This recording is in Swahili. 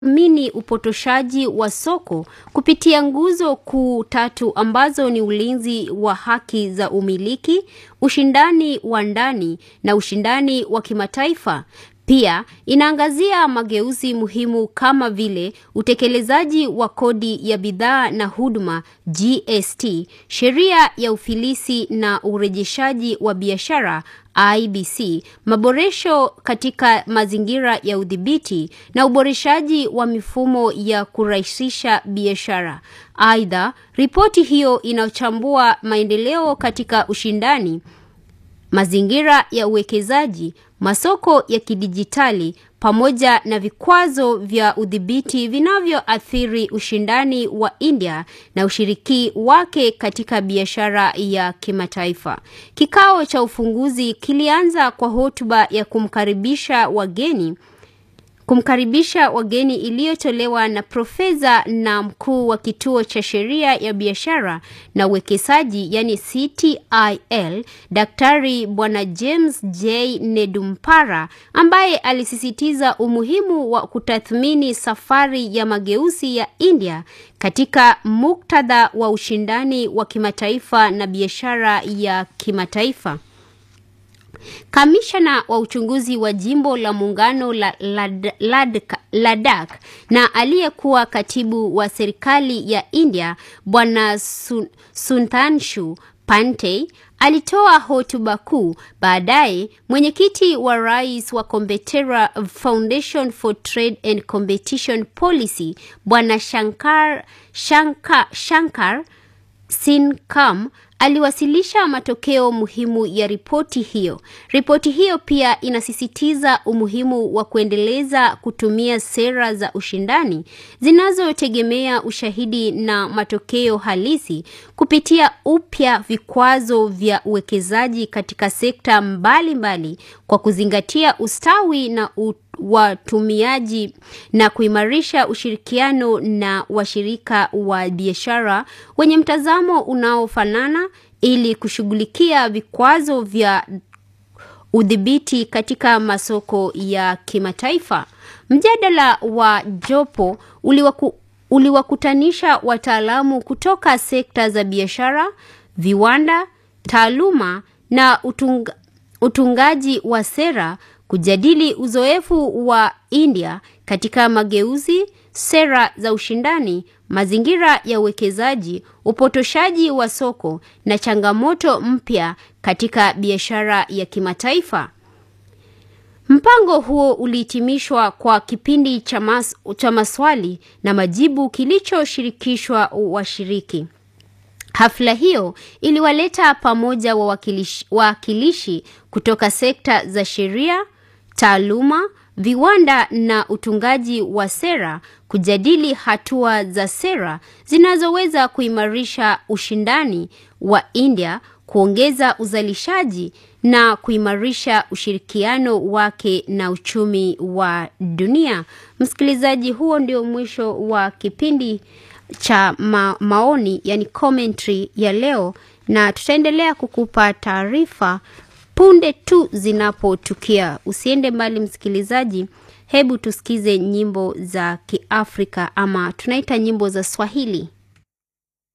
mini upotoshaji wa soko kupitia nguzo kuu tatu ambazo ni ulinzi wa haki za umiliki, ushindani wa ndani na ushindani wa kimataifa. Pia inaangazia mageuzi muhimu kama vile utekelezaji wa kodi ya bidhaa na huduma GST, sheria ya ufilisi na urejeshaji wa biashara IBC, maboresho katika mazingira ya udhibiti na uboreshaji wa mifumo ya kurahisisha biashara. Aidha, ripoti hiyo inachambua maendeleo katika ushindani, mazingira ya uwekezaji, masoko ya kidijitali pamoja na vikwazo vya udhibiti vinavyoathiri ushindani wa India na ushiriki wake katika biashara ya kimataifa. Kikao cha ufunguzi kilianza kwa hotuba ya kumkaribisha wageni iliyotolewa na profesa na mkuu wa kituo cha sheria ya biashara na uwekezaji yani CTIL, Daktari Bwana James J. Nedumpara, ambaye alisisitiza umuhimu wa kutathmini safari ya mageuzi ya India katika muktadha wa ushindani wa kimataifa na biashara ya kimataifa. Kamishna wa uchunguzi wa jimbo la muungano la Ladakh na aliyekuwa katibu wa serikali ya India Bwana Sudhanshu Pante alitoa hotuba kuu. Baadaye, mwenyekiti wa rais wa Coimbatore Foundation for Trade and Competition Policy Bwana Shankar Sinkam aliwasilisha matokeo muhimu ya ripoti hiyo. Ripoti hiyo pia inasisitiza umuhimu wa kuendeleza kutumia sera za ushindani zinazotegemea ushahidi na matokeo halisi kupitia upya vikwazo vya uwekezaji katika sekta mbalimbali kwa kuzingatia ustawi na watumiaji na kuimarisha ushirikiano na washirika wa biashara wenye mtazamo unaofanana ili kushughulikia vikwazo vya udhibiti katika masoko ya kimataifa. Mjadala wa jopo uliwakutanisha wataalamu kutoka sekta za biashara, viwanda, taaluma na utungaji wa sera kujadili uzoefu wa India katika mageuzi, sera za ushindani, mazingira ya uwekezaji, upotoshaji wa soko na changamoto mpya katika biashara ya kimataifa. Mpango huo ulihitimishwa kwa kipindi cha maswali na majibu kilichoshirikishwa washiriki. Hafla hiyo iliwaleta pamoja wawakilishi kutoka sekta za sheria, taaluma, viwanda na utungaji wa sera kujadili hatua za sera zinazoweza kuimarisha ushindani wa India, kuongeza uzalishaji na kuimarisha ushirikiano wake na uchumi wa dunia. Msikilizaji, huo ndio mwisho wa kipindi cha maoni yani commentary ya leo, na tutaendelea kukupa taarifa punde tu zinapotukia. Usiende mbali msikilizaji, hebu tusikize nyimbo za Kiafrika ama tunaita nyimbo za Swahili.